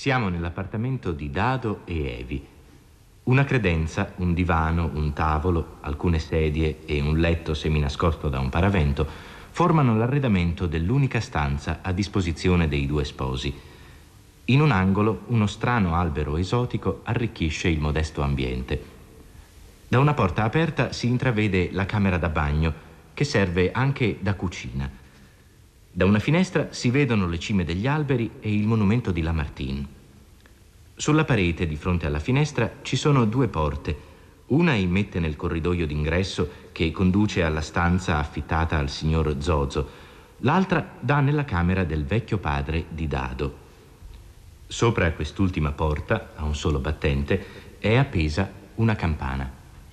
Siamo nell'appartamento di Dado e Evi. Una credenza, un divano, un tavolo, alcune sedie e un letto seminascosto da un paravento formano l'arredamento dell'unica stanza a disposizione dei due sposi. In un angolo uno strano albero esotico arricchisce il modesto ambiente. Da una porta aperta si intravede la camera da bagno, che serve anche da cucina. Da una finestra si vedono le cime degli alberi e il monumento di Lamartine. Sulla parete, di fronte alla finestra, ci sono due porte. Una immette nel corridoio d'ingresso che conduce alla stanza affittata al signor Zozo. L'altra dà nella camera del vecchio padre di Dado. Sopra quest'ultima porta, a un solo battente, è appesa una campana.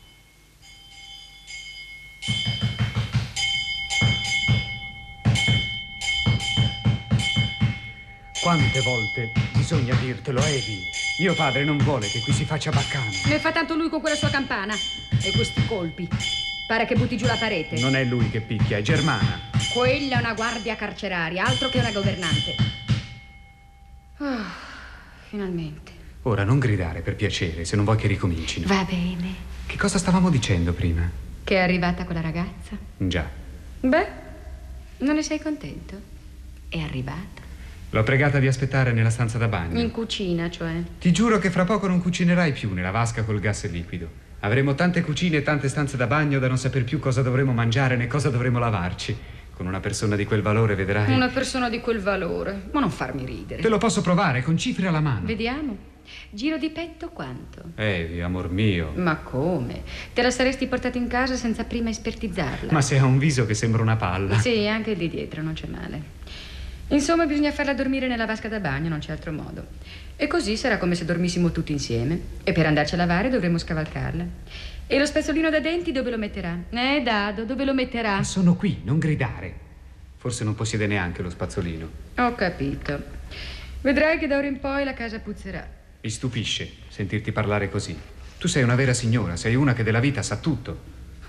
Quante volte bisogna dirtelo, Evi? Mio padre non vuole che qui si faccia baccano. Ne fa tanto lui con quella sua campana. E questi colpi. Pare che butti giù la parete. Non è lui che picchia, è Germana. Quella è una guardia carceraria, altro che una governante. Oh, finalmente. Ora non gridare, per piacere, se non vuoi che ricomincino. Va bene. Che cosa stavamo dicendo prima? Che è arrivata quella ragazza? Già. Beh, non ne sei contento? È arrivata. L'ho pregata di aspettare nella stanza da bagno. In cucina, cioè. Ti giuro che fra poco non cucinerai più nella vasca col gas liquido. Avremo tante cucine e tante stanze da bagno da non saper più cosa dovremo mangiare né cosa dovremo lavarci. Con una persona di quel valore, vedrai. Una persona di quel valore. Ma non farmi ridere. Te lo posso provare, con cifre alla mano. Vediamo. Giro di petto quanto? Evi, amor mio. Ma come? Te la saresti portata in casa senza prima espertizzarla? Ma se ha un viso che sembra una palla. Sì, anche il di dietro, non c'è male. Insomma, bisogna farla dormire nella vasca da bagno, non c'è altro modo. E così sarà come se dormissimo tutti insieme. E per andarci a lavare dovremo scavalcarla. E lo spazzolino da denti dove lo metterà? Dado, dove lo metterà? Ma sono qui, non gridare. Forse non possiede neanche lo spazzolino. Ho capito. Vedrai che da ora in poi la casa puzzerà. Mi stupisce sentirti parlare così. Tu sei una vera signora, sei una che della vita sa tutto.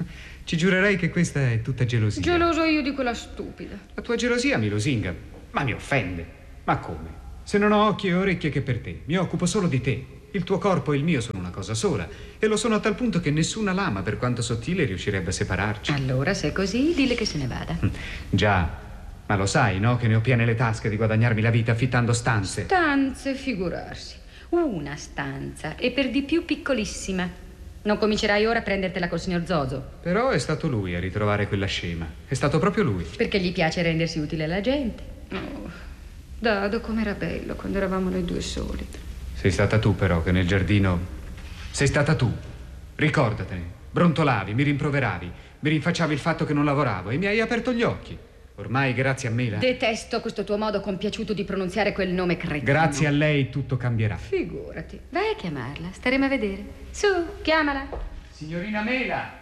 Ci giurerei che questa è tutta gelosia. Geloso io di quella stupida. La tua gelosia mi lusinga, ma mi offende. Ma come? Se non ho occhi e orecchie che per te, mi occupo solo di te. Il tuo corpo e il mio sono una cosa sola. E lo sono a tal punto che nessuna lama, per quanto sottile, riuscirebbe a separarci. Allora, se è così, dille che se ne vada. Già, ma lo sai, no? Che ne ho piene le tasche di guadagnarmi la vita affittando stanze. Stanze, figurarsi. Una stanza, e per di più piccolissima. Non comincerai ora a prendertela col signor Zozo. Però è stato lui a ritrovare quella scema. È stato proprio lui. Perché gli piace rendersi utile alla gente. Oh, Dado, com'era bello quando eravamo noi due soli. Sei stata tu però che nel giardino... Sei stata tu. Ricordatene. Brontolavi, mi rimproveravi, mi rinfacciavi il fatto che non lavoravo e mi hai aperto gli occhi. Ormai, grazie a me, Detesto questo tuo modo compiaciuto di pronunziare quel nome cretino. Grazie a lei tutto cambierà. Figurati. Vai a chiamarla, staremo a vedere. Su, chiamala. Signorina Mela.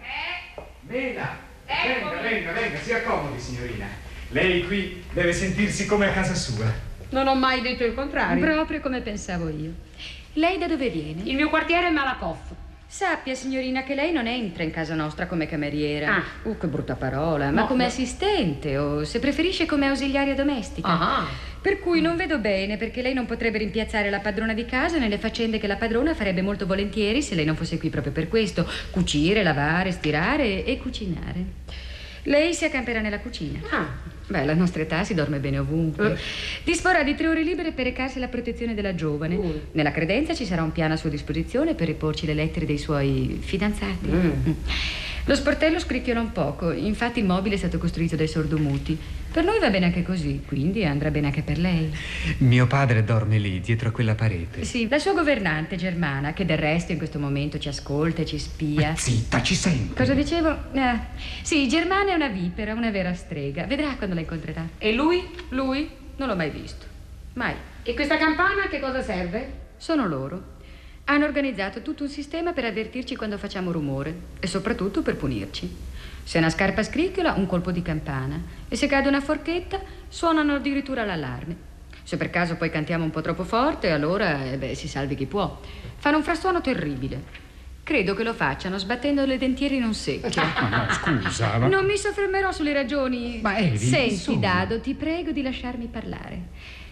Mela. Venga, si accomodi, signorina. Lei qui deve sentirsi come a casa sua. Non ho mai detto il contrario. Proprio come pensavo io. Lei da dove viene? Il mio quartiere è Malakoff. Sappia, signorina, che lei non entra in casa nostra come cameriera. Ah. Che brutta parola. Ma No, come no. assistente o, se preferisce, come ausiliaria domestica. Ah. Per cui non vedo bene perché lei non potrebbe rimpiazzare la padrona di casa nelle faccende che la padrona farebbe molto volentieri se lei non fosse qui proprio per questo. Cucire, lavare, stirare e cucinare. Lei si accamperà nella cucina. Ah. Beh, alla nostra età si dorme bene ovunque. Disporrà di 3 ore libere per recarsi alla protezione della giovane. Nella credenza ci sarà un piano a sua disposizione per riporci le lettere dei suoi fidanzati. Lo sportello scricchiola un poco, infatti il mobile è stato costruito dai sordomuti. Per noi va bene anche così, quindi andrà bene anche per lei. Mio padre dorme lì, dietro a quella parete. Sì, la sua governante Germana, che del resto in questo momento ci ascolta e ci spia. Ma zitta, ci sente. Cosa dicevo? Sì, Germana è una vipera, una vera strega. Vedrà quando la incontrerà. E lui? Lui? Non l'ho mai visto. Mai. E questa campana a che cosa serve? Sono loro. Hanno organizzato tutto un sistema per avvertirci quando facciamo rumore e soprattutto per punirci. Se una scarpa scricchiola, un colpo di campana, e se cade una forchetta, suonano addirittura l'allarme. Se per caso poi cantiamo un po' troppo forte, allora, si salvi chi può. Fanno un frastuono terribile. Credo che lo facciano sbattendo le dentiere in un secchio. No, scusa, ma... Non mi soffermerò sulle ragioni. Ma Evi, Senti, insomma. Dado, ti prego di lasciarmi parlare.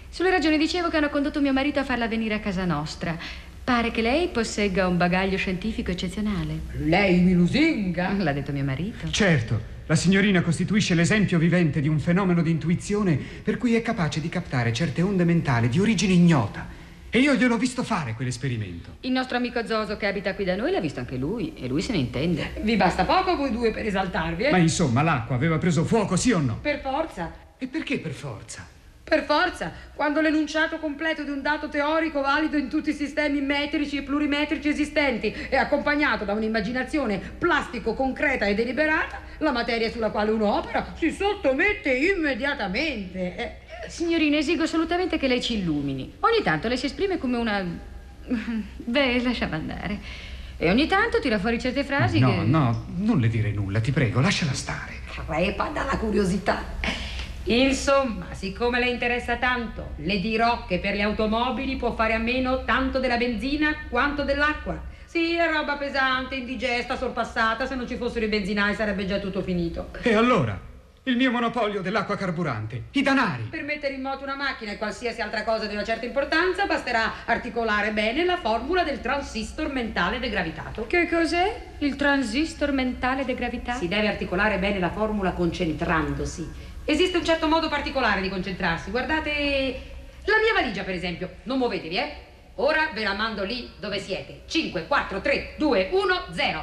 Sulle ragioni dicevo che hanno condotto mio marito a farla venire a casa nostra. Pare che lei possegga un bagaglio scientifico eccezionale. Lei mi lusinga? L'ha detto mio marito. Certo, la signorina costituisce l'esempio vivente di un fenomeno di intuizione per cui è capace di captare certe onde mentali di origine ignota. E io gliel'ho visto fare quell'esperimento. Il nostro amico Zoso che abita qui da noi l'ha visto anche lui e lui se ne intende. Vi basta poco a voi due per esaltarvi, Ma insomma, l'acqua aveva preso fuoco, sì o no? Per forza. E perché per forza? Per forza, quando l'enunciato completo di un dato teorico valido in tutti i sistemi metrici e plurimetrici esistenti è accompagnato da un'immaginazione plastico, concreta e deliberata, la materia sulla quale uno opera si sottomette immediatamente. Signorina, esigo assolutamente che lei ci illumini. Ogni tanto lei si esprime come una... Beh, lasciamo andare. E ogni tanto tira fuori certe frasi No, che... no, non le dire nulla, ti prego, lasciala stare. Crepa dalla curiosità. Insomma, siccome le interessa tanto, le dirò che per le automobili può fare a meno tanto della benzina quanto dell'acqua. Sì, è roba pesante, indigesta, sorpassata. Se non ci fossero i benzinai sarebbe già tutto finito. E allora? Il mio monopolio dell'acqua carburante, i danari. Per mettere in moto una macchina e qualsiasi altra cosa di una certa importanza basterà articolare bene la formula del transistor mentale degravitato. Che cos'è? Il transistor mentale degravitato? Si deve articolare bene la formula concentrandosi. Esiste un certo modo particolare di concentrarsi. Guardate la mia valigia, per esempio. Non muovetevi, Ora ve la mando lì dove siete. 5, 4, 3, 2, 1, 0.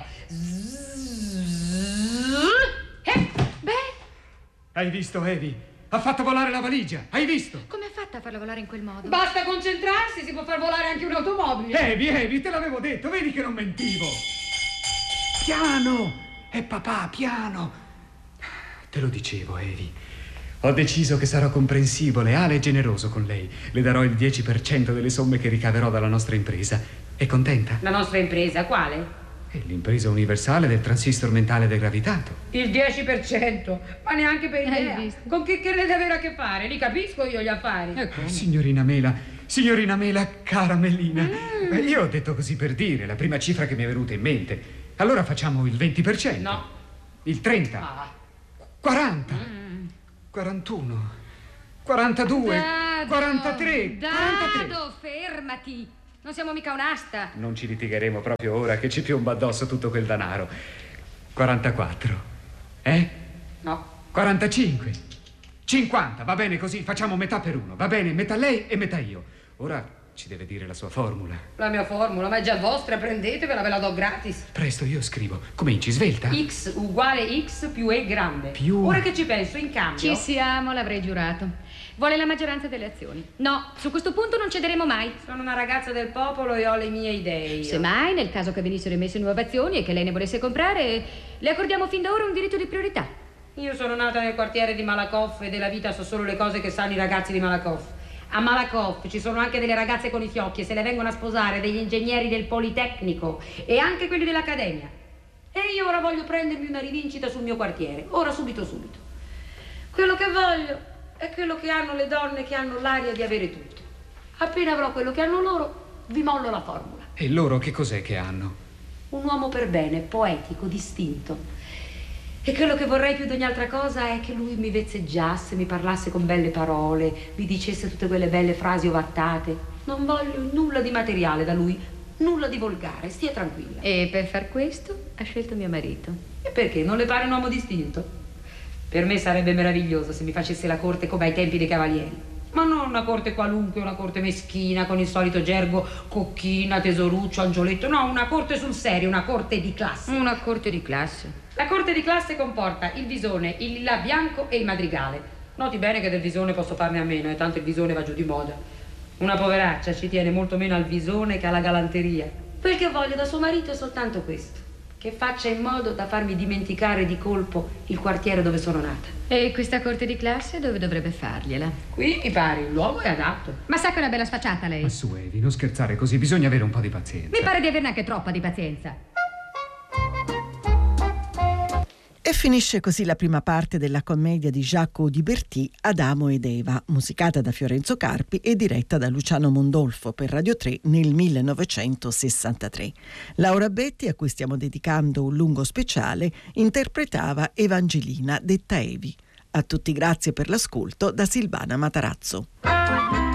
Beh, Hai visto, Evi? Ha fatto volare la valigia, hai visto? come ha fatto a farla volare in quel modo? Basta concentrarsi, si può far volare anche un'automobile. Evi, te l'avevo detto, vedi che non mentivo. Piano! È papà, piano! Te lo dicevo, Evi. Ho deciso che sarò comprensivo, leale e generoso con lei. Le darò il 10% delle somme che ricaverò dalla nostra impresa. È contenta? La nostra impresa, quale? È l'impresa universale del transistor mentale degravitato. Il 10%, ma neanche per idea. Hai visto? Con che ne deve avere a che fare? Li capisco io gli affari. Signorina Mela, cara Melina. Io ho detto così per dire, la prima cifra che mi è venuta in mente. Allora facciamo il 20%. No. Il 30%. Ah. 40%. 41%. 42%. Dado, 43%. Dado, fermati. Non siamo mica un'asta. Non ci litigheremo proprio ora che ci piomba addosso tutto quel denaro. 44. No. 45. 50. Va bene così, facciamo metà per uno. Va bene, metà lei e metà io. Ora ci deve dire la sua formula. La mia formula, ma è già vostra, prendetevela, ve la do gratis. Presto, io scrivo. Cominci, svelta. X uguale X più E grande. Più. Ora che ci penso, in cambio... Ci siamo, l'avrei giurato. Vuole la maggioranza delle azioni. No, su questo punto non cederemo mai. Sono una ragazza del popolo e ho le mie idee. io. Semmai, nel caso che venissero emesse nuove azioni e che lei ne volesse comprare, le accordiamo fin da ora un diritto di priorità. Io sono nata nel quartiere di Malakoff e della vita so solo le cose che sanno i ragazzi di Malakoff. A Malakoff ci sono anche delle ragazze con i fiocchi e se le vengono a sposare degli ingegneri del Politecnico e anche quelli dell'Accademia. E io ora voglio prendermi una rivincita sul mio quartiere. Ora, subito. Quello che voglio è quello che hanno le donne che hanno l'aria di avere tutto. Appena avrò quello che hanno loro, vi mollo la formula. E loro che cos'è che hanno? Un uomo per bene, poetico, distinto. E quello che vorrei più di ogni altra cosa è che lui mi vezzeggiasse, mi parlasse con belle parole, mi dicesse tutte quelle belle frasi ovattate. Non voglio nulla di materiale da lui, nulla di volgare, stia tranquilla. E per far questo ha scelto mio marito. E perché? Non le pare un uomo distinto? Per me sarebbe meraviglioso se mi facesse la corte come ai tempi dei cavalieri. Ma non una corte qualunque, una corte meschina con il solito gergo cocchina, tesoruccio, angioletto. No, una corte sul serio, una corte di classe. Una corte di classe. La corte di classe comporta il visone, il lilla bianco e il madrigale. Noti bene che del visone posso farne a meno, e tanto il visone va giù di moda. Una poveraccia ci tiene molto meno al visone che alla galanteria. Quel che voglio da suo marito è soltanto questo: che faccia in modo da farmi dimenticare di colpo il quartiere dove sono nata. E questa corte di classe dove dovrebbe fargliela? Qui mi pare il luogo è adatto. Ma sa che è una bella sfacciata lei? Ma su, Evi, non scherzare così, bisogna avere un po' di pazienza. Mi pare di averne anche troppa di pazienza. E finisce così la prima parte della commedia di Jacques Audiberti, Adamo ed Eva, musicata da Fiorenzo Carpi e diretta da Luciano Mondolfo per Radio 3 nel 1963. Laura Betti, a cui stiamo dedicando un lungo speciale, interpretava Evangelina, detta Evi. A tutti grazie per l'ascolto da Silvana Matarazzo.